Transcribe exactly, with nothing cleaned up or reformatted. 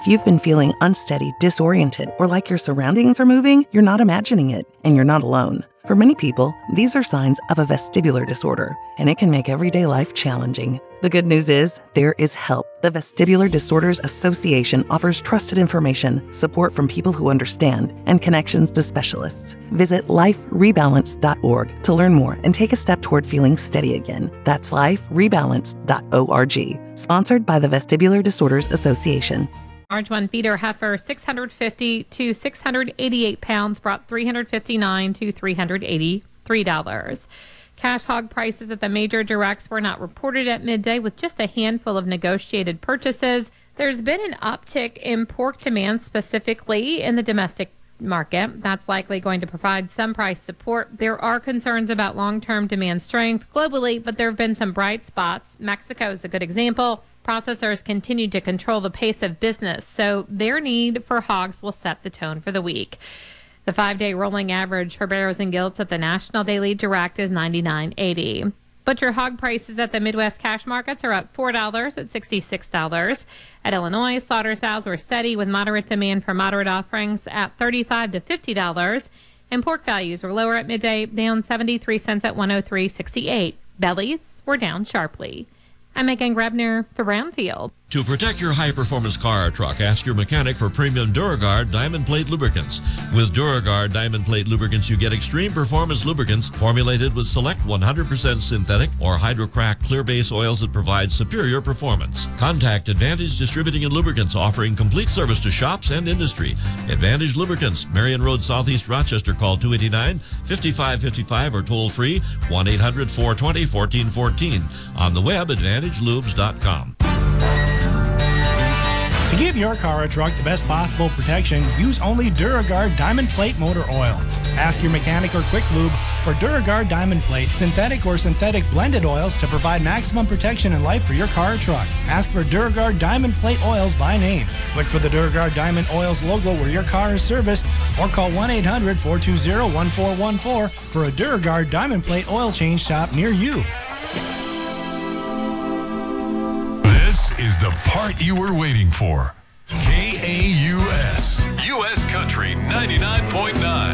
If you've been feeling unsteady, disoriented, or like your surroundings are moving, you're not imagining it, and you're not alone. For many people, these are signs of a vestibular disorder, and it can make everyday life challenging. The good news is, there is help. The Vestibular Disorders Association offers trusted information, support from people who understand, and connections to specialists. Visit life rebalance dot org to learn more and take a step toward feeling steady again. That's life rebalance dot org. Sponsored by the Vestibular Disorders Association. Large one feeder heifer, six hundred fifty to six hundred eighty-eight pounds, brought three hundred fifty-nine to three hundred eighty-three dollars. Cash hog prices at the major directs were not reported at midday, with just a handful of negotiated purchases. There's been an uptick in pork demand, specifically in the domestic market. That's likely going to provide some price support. There are concerns about long-term demand strength globally, but there have been some bright spots. Mexico is a good example. Processors continue to control the pace of business, so their need for hogs will set the tone for the week. The five-day rolling average for barrows and gilts at the National Daily Direct is ninety-nine eighty. Butcher hog prices at the Midwest cash markets are up four dollars at sixty-six dollars. At Illinois, slaughter sows were steady with moderate demand for moderate offerings at thirty-five to fifty dollars. And pork values were lower at midday, down seventy-three cents at one oh three sixty-eight. Bellies were down sharply. I'm Megan Grebner for Brownfield. To protect your high-performance car or truck, ask your mechanic for premium Duragard Diamond Plate lubricants. With Duragard Diamond Plate lubricants, you get extreme performance lubricants formulated with select one hundred percent synthetic or hydrocrack clear base oils that provide superior performance. Contact Advantage Distributing and Lubricants, offering complete service to shops and industry. Advantage Lubricants, Marion Road, Southeast Rochester. Call two eight nine, five five five five or toll free one eight hundred, four two zero, one four one four. On the web, advantage lubes dot com. To give your car or truck the best possible protection, use only Duragard Diamond Plate Motor Oil. Ask your mechanic or Quick Lube for Duragard Diamond Plate, synthetic or synthetic blended oils to provide maximum protection and life for your car or truck. Ask for Duragard Diamond Plate Oils by name. Look for the Duragard Diamond Oils logo where your car is serviced, or call one eight hundred, four two zero, one four one four for a Duragard Diamond Plate Oil Change shop near you. This is the part you were waiting for. K A U S, U S Country ninety-nine point nine.